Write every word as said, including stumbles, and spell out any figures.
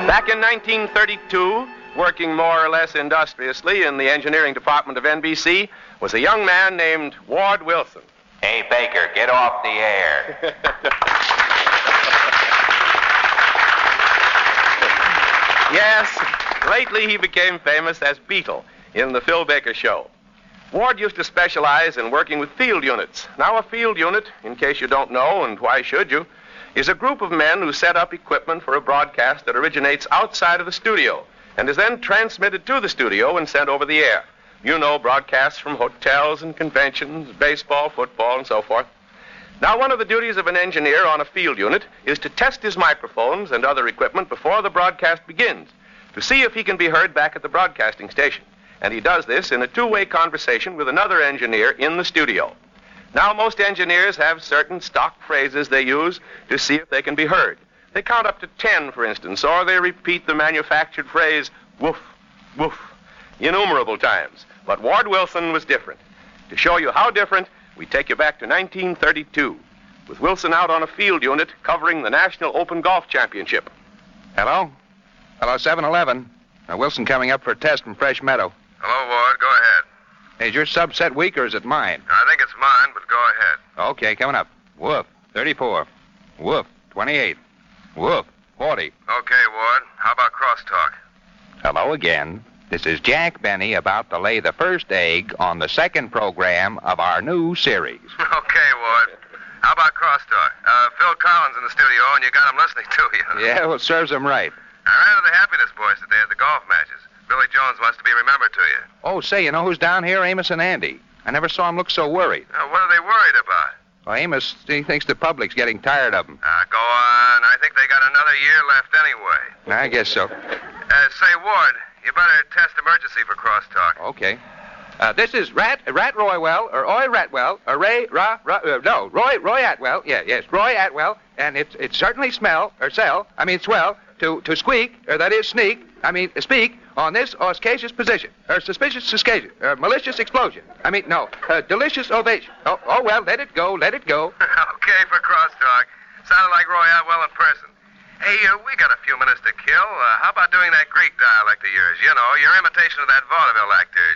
Back in nineteen thirty-two, working more or less industriously in the engineering department of N B C, was a young man named Ward Wilson. Hey, Baker, get off the air. Yes, lately he became famous as Beetle in the Phil Baker Show. Ward used to specialize in working with field units. Now, a field unit, in case you don't know, and why should you, is a group of men who set up equipment for a broadcast that originates outside of the studio and is then transmitted to the studio and sent over the air. You know, broadcasts from hotels and conventions, baseball, football, and so forth. Now, one of the duties of an engineer on a field unit is to test his microphones and other equipment before the broadcast begins to see if he can be heard back at the broadcasting station. And he does this in a two-way conversation with another engineer in the studio. Now, most engineers have certain stock phrases they use to see if they can be heard. They count up to ten, for instance, or they repeat the manufactured phrase, woof, woof, innumerable times. But Ward Wilson was different. To show you how different, we take you back to nineteen thirty-two, with Wilson out on a field unit covering the National Open Golf Championship. Hello? Hello, seven eleven. Now, Wilson coming up for a test from Fresh Meadow. Hello, Ward. Go ahead. Is your subset weak or is it mine? I think it's mine, but go ahead. Okay, coming up. Woof, thirty-four. Woof, twenty-eight. Woof, forty. Okay, Ward. How about crosstalk? Hello again. This is Jack Benny about to lay the first egg on the second program of our new series. Okay, Ward. How about crosstalk? Uh, Phil Collins in the studio, and you got him listening to you. Yeah, well, serves him right. I ran into the Happiness Boys today at the golf matches. Billy Jones wants to be remembered to you. Oh, say, you know who's down here? Amos and Andy. I never saw him look so worried. Uh, what are they worried about? Well, Amos, he thinks the public's getting tired of him. Uh, go on. I think they got another year left anyway. I guess so. Uh, say, Ward, you better test emergency for crosstalk. Okay. Uh, this is Rat Rat Roywell, or Oi Ratwell, or Ray Ra, Ra uh, no, Roy Roy Atwell. Yeah, yes, Roy Atwell, and it's it's certainly smell or sell. I mean swell to to squeak, or that is sneak. I mean speak on this auspicious position, or suspicious occasion, or malicious explosion. I mean no, uh, delicious ovation. Oh, oh well, let it go, let it go. Okay for crosstalk. Sounded like Roy Atwell in person. Hey, uh, we got a few minutes to kill. Uh, how about doing that Greek dialect of yours? You know, your imitation of that vaudeville actor,